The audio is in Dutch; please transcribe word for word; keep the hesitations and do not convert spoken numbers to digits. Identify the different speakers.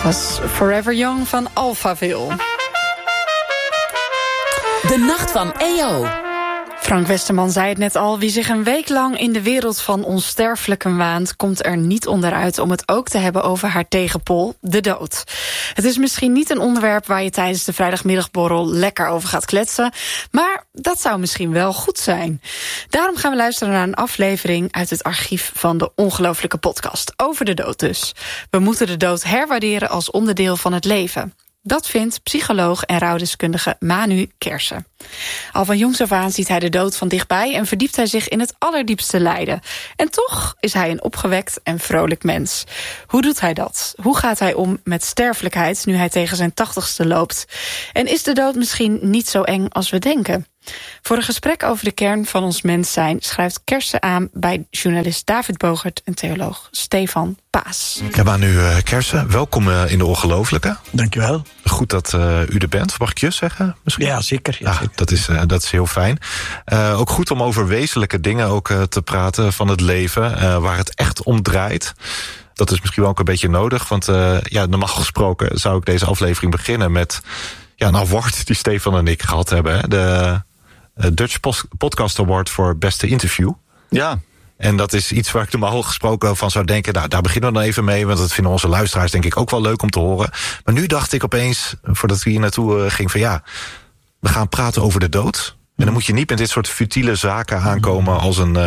Speaker 1: Dat was Forever Young van Alphaville.
Speaker 2: De Nacht van E O.
Speaker 1: Frank Westerman zei het net al, wie zich een week lang in de wereld van onsterfelijken waant, komt er niet onderuit om het ook te hebben over haar tegenpool, de dood. Het is misschien niet een onderwerp waar je tijdens de vrijdagmiddagborrel lekker over gaat kletsen, maar dat zou misschien wel goed zijn. Daarom gaan we luisteren naar een aflevering uit het archief van de Ongelooflijke Podcast, over de dood dus. We moeten de dood herwaarderen als onderdeel van het leven. Dat vindt psycholoog en rouwdeskundige Manu Kersen. Al van jongs af aan ziet hij de dood van dichtbij en verdiept hij zich in het allerdiepste lijden. En toch is hij een opgewekt en vrolijk mens. Hoe doet hij dat? Hoe gaat hij om met sterfelijkheid nu hij tegen zijn tachtigste loopt? En is de dood misschien niet zo eng als we denken? Voor een gesprek over de kern van ons mens zijn schrijft Kersen aan bij journalist David Bogert en theoloog Stefan Paas.
Speaker 3: Ja, maar nu uh, Kersen, welkom uh, in de Ongelooflijke.
Speaker 4: Dankjewel.
Speaker 3: Goed dat uh, u er bent. Mag ik je zeggen? Misschien?
Speaker 4: Ja, zeker. Ja,
Speaker 3: ah,
Speaker 4: zeker.
Speaker 3: Dat, is, uh, dat is heel fijn. Uh, ook goed om over wezenlijke dingen ook uh, te praten van het leven, uh, waar het echt om draait. Dat is misschien wel ook een beetje nodig, want uh, ja, normaal gesproken zou ik deze aflevering beginnen met ja, een award die Stefan en ik gehad hebben. Hè? De uh, Dutch Podcast Award voor beste interview.
Speaker 4: Ja.
Speaker 3: En dat is iets waar ik normaal gesproken van zou denken, nou, daar beginnen we dan even mee, want dat vinden onze luisteraars denk ik ook wel leuk om te horen. Maar nu dacht ik opeens, voordat we hier naartoe uh, ging, van ja, we gaan praten over de dood. En dan moet je niet met dit soort futiele zaken aankomen als een uh,